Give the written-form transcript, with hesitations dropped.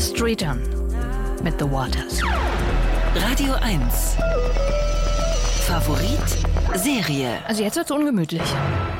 Streeton mit The Waters. Radio 1. Favorit Serie. Also jetzt wird's ungemütlich.